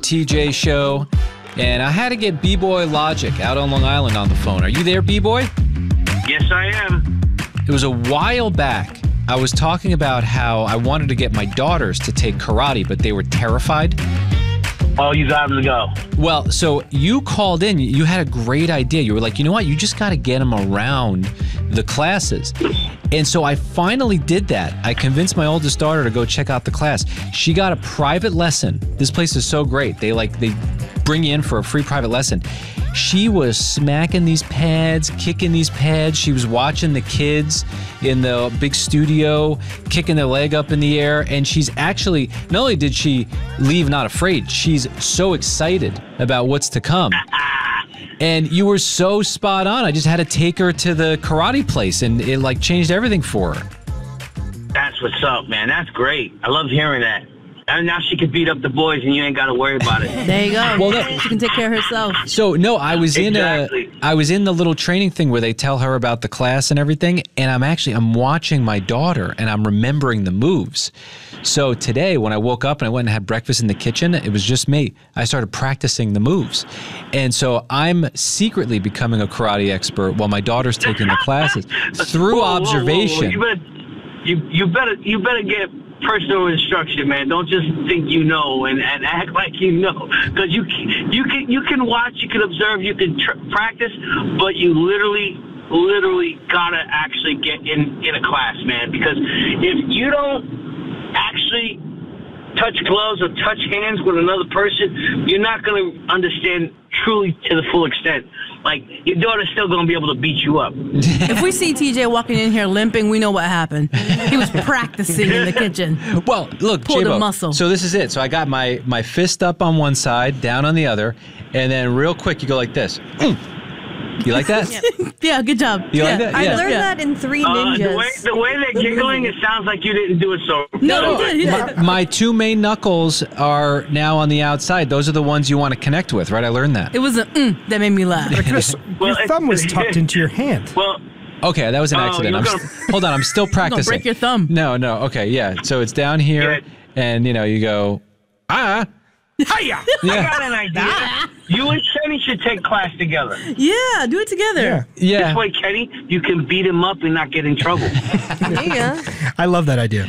TJ Show, and I had to get B-Boy Logic out on Long Island on the phone. Are you there, B-Boy? Yes, I am. It was a while back. I was talking about how I wanted to get my daughters to take karate, but they were terrified. Oh, you got them to go. Well, so you called in. You had a great idea. You were like, you know what? You just got to get them around the classes. And so I finally did that. I convinced my oldest daughter to go check out the class. She got a private lesson. This place is so great. They bring you in for a free private lesson. She was smacking these pads, kicking these pads. She was watching the kids in the big studio, kicking their leg up in the air. And she's actually, not only did she leave not afraid, she's so excited about what's to come. And you were so spot on. I just had to take her to the karate place, and it like changed everything for her. That's what's up, man. That's great. I love hearing that. And now she can beat up the boys, and you ain't got to worry about it. There you go. Well, no, she can take care of herself. So no, I was Exactly. in the little training thing where they tell her about the class and everything, and I'm watching my daughter and I'm remembering the moves. So today when I woke up and I went and had breakfast in the kitchen, it was just me. I started practicing the moves. And so I'm secretly becoming a karate expert while my daughter's taking the classes through observation. Whoa. You better get personal instruction, man. Don't just think you know and act like you know, because you can watch, you can observe, you can practice, but you literally gotta actually get in a class, man. Because if you don't actually touch gloves or touch hands with another person, you're not gonna understand truly to the full extent. Like, your daughter's still going to be able to beat you up. If we see TJ walking in here limping, we know what happened. He was practicing in the kitchen. Well, look, Pulled J-Bo, a muscle. so this is it. So I got my fist up on one side, down on the other, and then real quick you go like this. You like that? Yeah, good job. You like that? I Yeah. learned that in Three Ninjas. The way they're giggling, it sounds like you didn't do it so. No, he did. My two main knuckles are now on the outside. Those are the ones you want to connect with, right? I learned that. It was a that made me laugh. Your thumb was tucked into your hand. Well, Okay, that was an accident. Hold on, I'm still practicing. break your thumb. No. Okay, yeah. So it's down here, and you go, hiya! Yeah. I got an idea. You and Kenny should take class together. Yeah, do it together. Yeah. This way, Kenny, you can beat him up and not get in trouble. Yeah. I love that idea.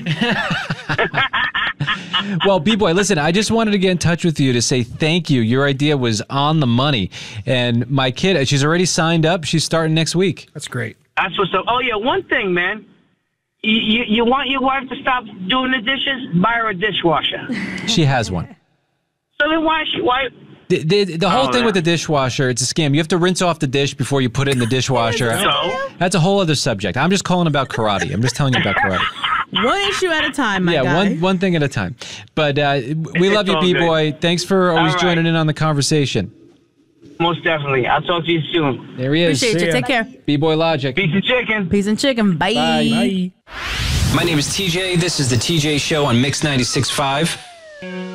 Well, B-Boy, listen, I just wanted to get in touch with you to say thank you. Your idea was on the money. And my kid, she's already signed up. She's starting next week. That's great. That's what's up. Oh, yeah, one thing, man. You want your wife to stop doing the dishes? Buy her a dishwasher. She has one. So then why? The whole thing with the dishwasher, it's a scam. You have to rinse off the dish before you put it in the dishwasher. So? That's a whole other subject. I'm just calling about karate. I'm just telling you about karate. One issue at a time, my guy. one thing at a time. But we love you, all B-Boy. Thanks for always All right. joining in on the conversation. Most definitely. I'll talk to you soon. There he is. Appreciate you. ya. Take care. B-Boy Logic. Piece of chicken. Peace and chicken. Bye. Bye. My name is TJ. This is the TJ Show on Mix 96.5.